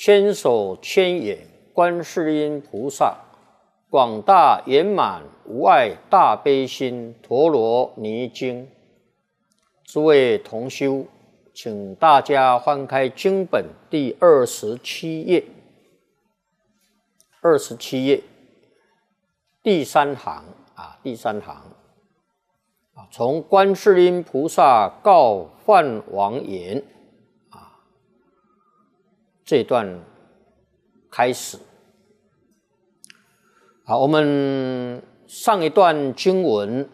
千手千眼观世音菩萨，广大圆满无碍大悲心陀罗尼经。诸位同修，请大家翻开经本第27页，27页第3行第3行从观世音菩萨告梵王言这段开始。我们上一段经文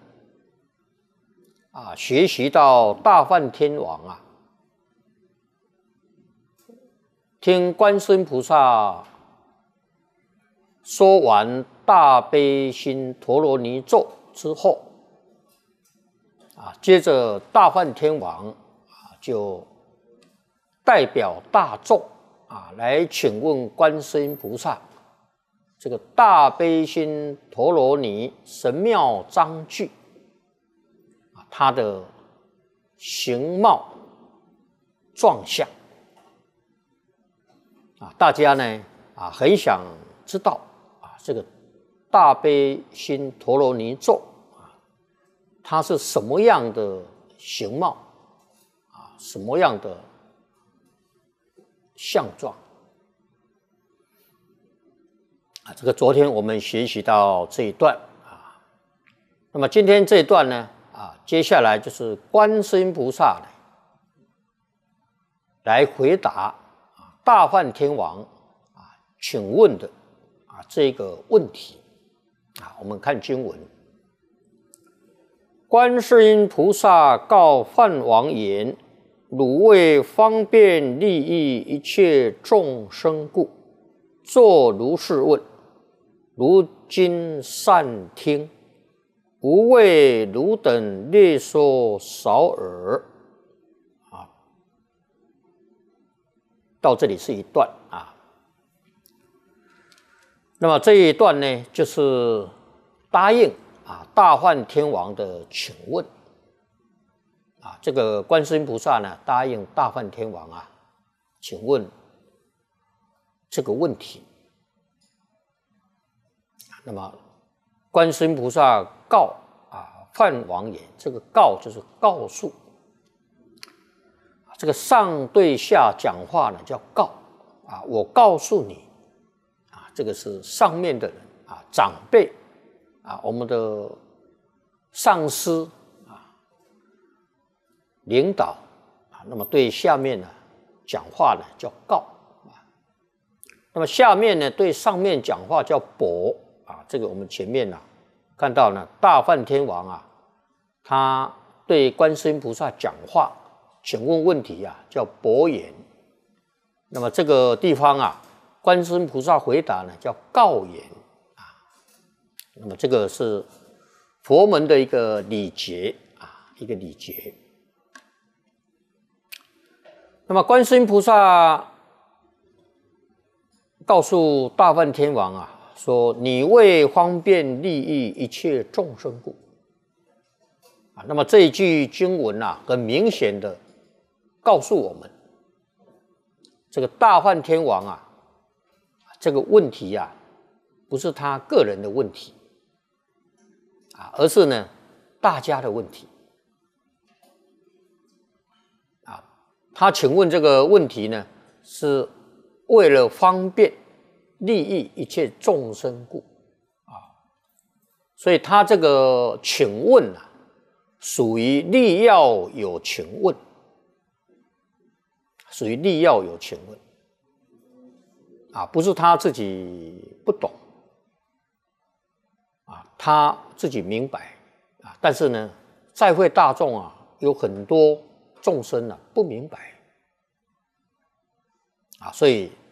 学习到大梵天王听观世音菩萨说完大悲心陀罗尼咒之后，接着大梵天王就代表大众来请问观世音菩萨，这个大悲心陀罗尼神妙章句它的形貌状相大家呢很想知道这个大悲心陀罗尼咒它是什么样的形貌什么样的相状这个昨天我们学习到这一段那么今天这一段呢接下来就是观世音菩萨来回答大梵天王请问的这个问题我们看经文。观世音菩萨告梵王言：汝为方便利益一切众生故，作如是问。如今善听，不为汝等略说少耳。到这里是一段那么这一段呢，就是答应大梵天王的请问这个观世音菩萨呢答应大梵天王请问这个问题。那么观世音菩萨告梵王言，这个告就是告诉，这个上对下讲话呢叫告我告诉你这个是上面的人长辈我们的上司领导那么对下面呢讲话呢叫告那么下面呢对上面讲话叫薄这个我们前面看到呢大梵天王他对观世音菩萨讲话请问问题叫薄言。那么这个地方观世音菩萨回答呢叫告言那么这个是佛门的一个礼节一个礼节。那么观世音菩萨告诉大梵天王说：你为方便利益一切众生故。那么这一句经文很明显的告诉我们，这个大梵天王这个问题不是他个人的问题而是呢大家的问题他请问这个问题呢是为了方便利益一切众生故所以他这个请问属于力要有请问，属于力要有请问不是他自己不懂他自己明白但是呢在会大众有很多众生不明白所以